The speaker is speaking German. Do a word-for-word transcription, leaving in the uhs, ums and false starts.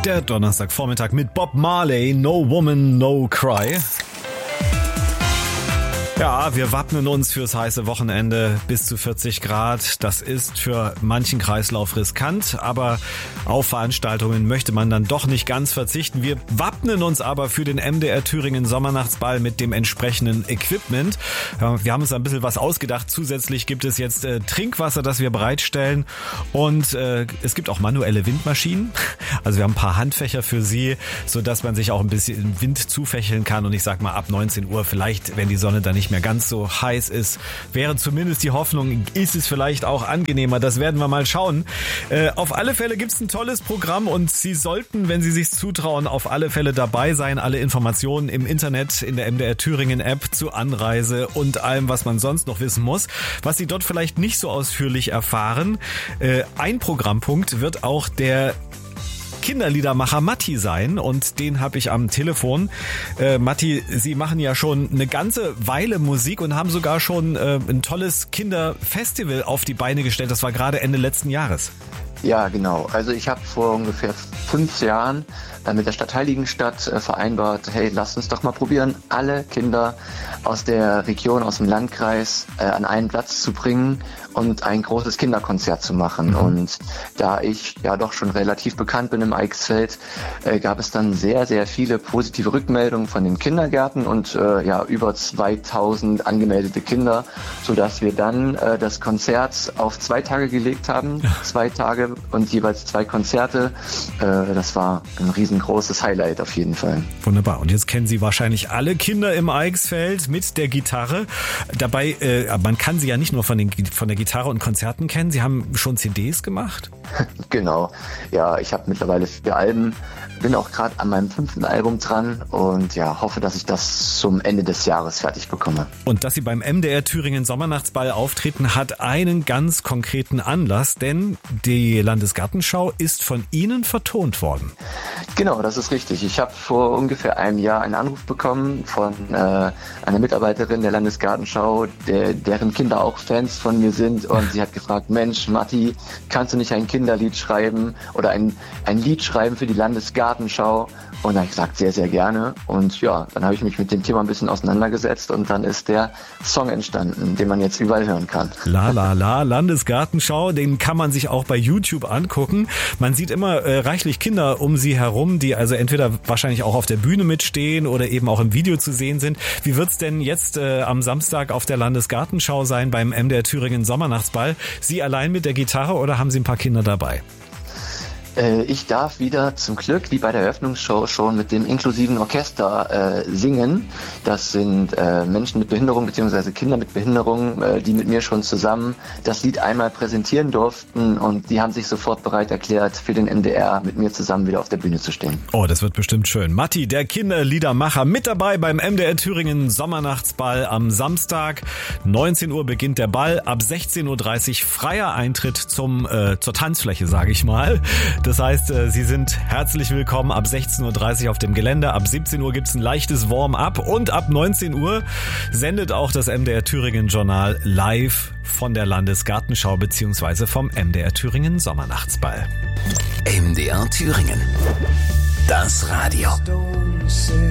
Der Donnerstagvormittag mit Bob Marley, No Woman, No Cry. Ja, wir wappnen uns fürs heiße Wochenende bis zu vierzig Grad. Das ist für manchen Kreislauf riskant, aber auf Veranstaltungen möchte man dann doch nicht ganz verzichten. Wir wappnen uns aber für den M D R Thüringen Sommernachtsball mit dem entsprechenden Equipment. Wir haben uns ein bisschen was ausgedacht. Zusätzlich gibt es jetzt äh, Trinkwasser, das wir bereitstellen, und äh, es gibt auch manuelle Windmaschinen. Also wir haben ein paar Handfächer für Sie, sodass man sich auch ein bisschen Wind zufächeln kann. Und ich sag mal, ab neunzehn Uhr vielleicht, wenn die Sonne dann nicht mehr ganz so heiß ist, wäre zumindest die Hoffnung, ist es vielleicht auch angenehmer. Das werden wir mal schauen. Äh, auf alle Fälle gibt es ein tolles Programm und Sie sollten, wenn Sie sich zutrauen, auf alle Fälle dabei sein. Alle Informationen im Internet, in der M D R Thüringen App zur Anreise und allem, was man sonst noch wissen muss. Was Sie dort vielleicht nicht so ausführlich erfahren. Äh, ein Programmpunkt wird auch der Kinderliedermacher Matti sein, und den habe ich am Telefon. Äh, Matti, Sie machen ja schon eine ganze Weile Musik und haben sogar schon äh, ein tolles Kinderfestival auf die Beine gestellt. Das war gerade Ende letzten Jahres. Ja, genau. Also ich habe vor ungefähr fünf Jahren äh, mit der Stadt Heiligenstadt äh, vereinbart, hey, lasst uns doch mal probieren, alle Kinder aus der Region, aus dem Landkreis äh, an einen Platz zu bringen und ein großes Kinderkonzert zu machen. Mhm. Und da ich ja doch schon relativ bekannt bin im Eichsfeld, äh, gab es dann sehr, sehr viele positive Rückmeldungen von den Kindergärten und äh, ja über zweitausend angemeldete Kinder, sodass wir dann äh, das Konzert auf zwei Tage gelegt haben. Zwei Tage und jeweils zwei Konzerte. Äh, das war ein riesengroßes Highlight auf jeden Fall. Wunderbar. Und jetzt kennen Sie wahrscheinlich alle Kinder im Eichsfeld mit der Gitarre. Dabei, äh, man kann sie ja nicht nur von, den, von der Gitarre und Konzerten kennen. Sie haben schon C Ds gemacht? Genau. Ja, ich habe mittlerweile vier Alben. Bin auch gerade an meinem fünften Album dran und ja, hoffe, dass ich das zum Ende des Jahres fertig bekomme. Und dass Sie beim M D R Thüringen Sommernachtsball auftreten, hat einen ganz konkreten Anlass, denn die Landesgartenschau ist von Ihnen vertont worden. Genau, das ist richtig. Ich habe vor ungefähr einem Jahr einen Anruf bekommen von äh, einer Mitarbeiterin der Landesgartenschau, der, deren Kinder auch Fans von mir sind, und sie hat gefragt, Mensch, Matti, kannst du nicht ein Kinderlied schreiben oder ein, ein Lied schreiben für die Landesgartenschau? Und da habe ich gesagt, sehr, sehr gerne. Und ja, dann habe ich mich mit dem Thema ein bisschen auseinandergesetzt und dann ist der Song entstanden, den man jetzt überall hören kann. La la la, Landesgartenschau, den kann man sich auch bei YouTube angucken. Man sieht immer äh, reichlich Kinder um sie herum, die also entweder wahrscheinlich auch auf der Bühne mitstehen oder eben auch im Video zu sehen sind. Wie wird's denn jetzt äh, am Samstag auf der Landesgartenschau sein beim M D R Thüringen Sommernachtsball? Sie allein mit der Gitarre oder haben Sie ein paar Kinder dabei? Ich darf wieder zum Glück, wie bei der Eröffnungsshow, schon mit dem inklusiven Orchester äh, singen. Das sind äh, Menschen mit Behinderung bzw. Kinder mit Behinderung, äh, die mit mir schon zusammen das Lied einmal präsentieren durften, und die haben sich sofort bereit erklärt, für den M D R mit mir zusammen wieder auf der Bühne zu stehen. Oh, das wird bestimmt schön. Matti, der Kinderliedermacher, mit dabei beim M D R Thüringen Sommernachtsball am Samstag. neunzehn Uhr beginnt der Ball, ab sechzehn Uhr dreißig freier Eintritt zum äh, zur Tanzfläche, sage ich mal. Das heißt, Sie sind herzlich willkommen ab sechzehn Uhr dreißig auf dem Gelände. Ab siebzehn Uhr gibt's ein leichtes Warm-up und ab neunzehn Uhr sendet auch das M D R Thüringen Journal live von der Landesgartenschau bzw. vom M D R Thüringen Sommernachtsball. M D R Thüringen. Das Radio.